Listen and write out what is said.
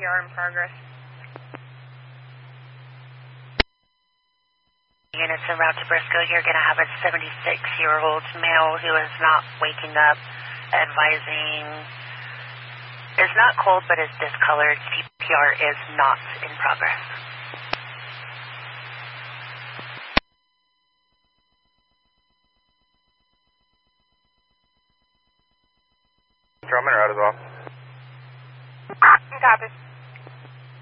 CPR in progress. Units en route to Briscoe, you're going to have a 76-year-old male who is not waking up, advising, is not cold but is discolored. CPR is not in progress. Drummond route as well. Copy.